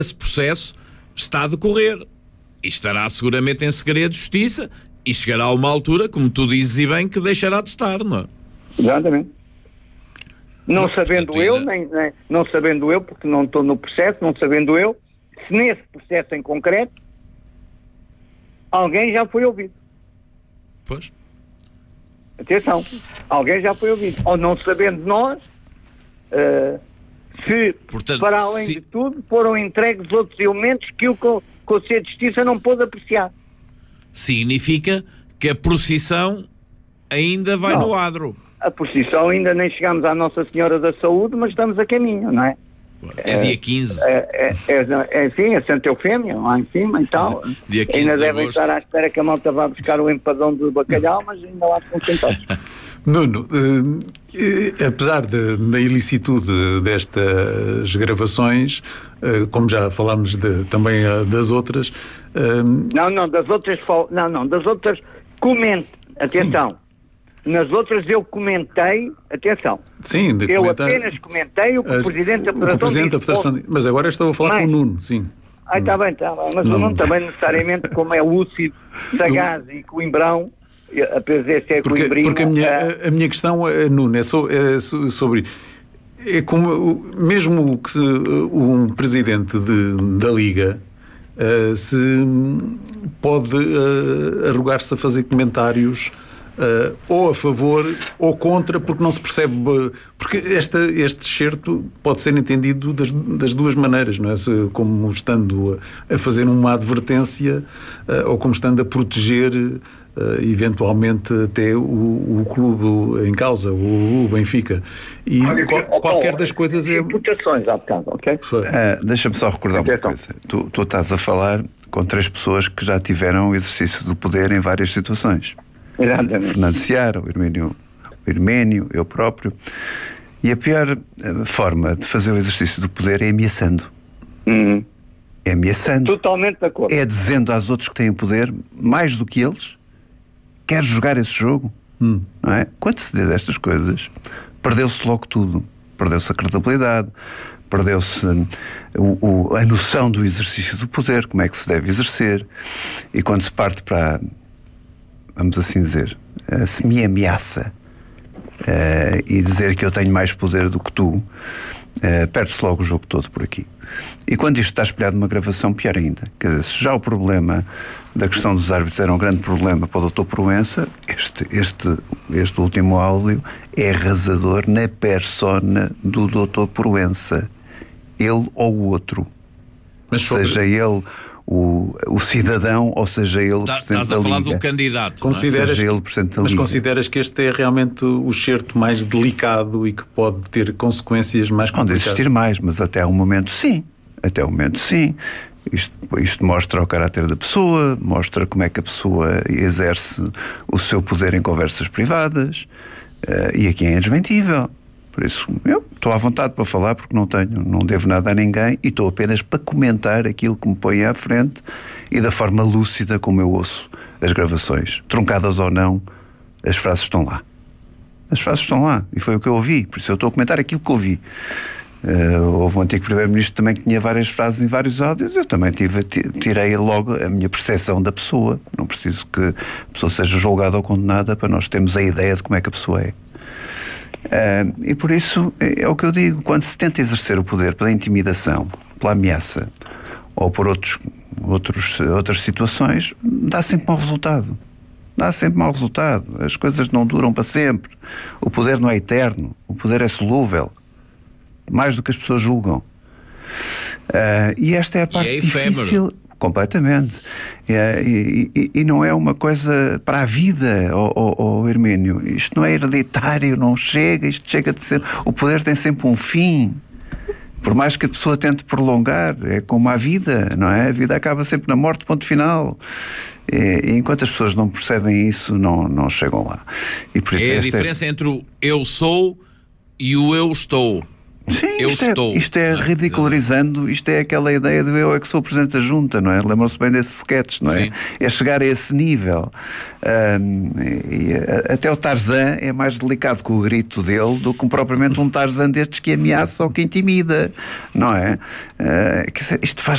esse processo está a decorrer e estará seguramente em segredo de justiça e chegará a uma altura, como tu dizes e bem, que deixará de estar, não é? Exatamente. Não sabendo portanto, eu, não sabendo eu, porque não estou no processo, não sabendo eu, se nesse processo em concreto alguém já foi ouvido. Pois. Atenção, alguém já foi ouvido. Ou não sabendo nós, se, portanto, para além de tudo, foram entregues outros elementos que o Conselho de Justiça não pôde apreciar. Significa que a procissão ainda vai no adro. A procissão ainda nem chegamos à Nossa Senhora da Saúde, mas estamos a caminho, não é? É dia 15. Sim, é Santa Eufémia, lá em cima e tal. Dia 15 ainda de devem agosto. estar à espera que a malta vá buscar o empadão do bacalhau, mas ainda lá estão sentados. Nuno, apesar da ilicitude destas gravações, como já falámos também das outras... das outras comento, atenção. Sim. Nas outras eu comentei, atenção. Sim, eu apenas comentei o que o Presidente da Federação disse. Mas agora estou a falar com o Nuno, sim. Está bem, mas o Nuno também necessariamente, como é lúcido, sagaz e coimbrão, apesar de ser coimbrinho... Porque a minha questão, Nuno, é sobre... É como, mesmo que um Presidente da Liga se pode arrogar-se a fazer comentários... ou a favor ou contra, porque não se percebe, porque este excerto pode ser entendido das duas maneiras, não é? Como estando a fazer uma advertência ou como estando a proteger eventualmente até o clube em causa, o Benfica, e qualquer das coisas é... Imputações há bocado, ok? Deixa-me só recordar uma coisa. Tu estás a falar com 3 pessoas que já tiveram o exercício do poder em várias situações. Exatamente. Fernando Seara, o Herménio, eu próprio. E a pior forma de fazer o exercício do poder é ameaçando. É ameaçando. Totalmente de acordo. É dizendo aos outros que têm o poder, mais do que eles, queres jogar esse jogo. Não é? Quando se diz estas coisas, perdeu-se logo tudo. Perdeu-se a credibilidade, perdeu-se a noção do exercício do poder, como é que se deve exercer. E quando se parte para... vamos assim dizer, se me ameaça e dizer que eu tenho mais poder do que tu, perde-se logo o jogo todo por aqui. E quando isto está espelhado numa gravação, pior ainda. Quer dizer, se já o problema da questão dos árbitros era um grande problema para o Dr. Proença, este último áudio é arrasador na persona do Dr. Proença. Ele ou o outro. Mas seja ele... O cidadão, ou seja ele o Presidente da Liga. Estás a falar do candidato, seja ele Presidente da Liga. Mas consideras que este é realmente o excerto mais delicado e que pode ter consequências mais complicadas? Pode existir mais, mas até ao momento sim. Até ao momento sim. Isto mostra o caráter da pessoa, mostra como é que a pessoa exerce o seu poder em conversas privadas, e aqui é desmentível. Por isso, eu estou à vontade para falar porque não devo nada a ninguém e estou apenas para comentar aquilo que me põe à frente e da forma lúcida como eu ouço as gravações. Truncadas ou não, as frases estão lá. As frases estão lá e foi o que eu ouvi, por isso eu estou a comentar aquilo que ouvi. Houve um antigo Primeiro-Ministro também que tinha várias frases em vários áudios, eu também tirei logo a minha percepção da pessoa. Não preciso que a pessoa seja julgada ou condenada para nós termos a ideia de como é que a pessoa é. E por isso é o que eu digo, quando se tenta exercer o poder pela intimidação, pela ameaça ou por outras situações, dá sempre mau resultado. As coisas não duram para sempre. O poder não é eterno, o poder é solúvel, mais do que as pessoas julgam. E esta é a parte difícil. Completamente. E não é uma coisa para a vida, Herménio. Isto não é hereditário, não chega, isto chega de ser... O poder tem sempre um fim. Por mais que a pessoa tente prolongar, é como a vida, não é? A vida acaba sempre na morte, ponto final. E enquanto as pessoas não percebem isso, não chegam lá. E por isso a diferença entre o eu sou e o eu estou. Sim, isto é ridicularizando, isto é aquela ideia de eu é que sou o Presidente da Junta, não é? Lembram-se bem desses sketches, não é? Sim. É chegar a esse nível. Até o Tarzan é mais delicado com o grito dele do que propriamente um Tarzan destes que ameaça ou que intimida, não é? Isto faz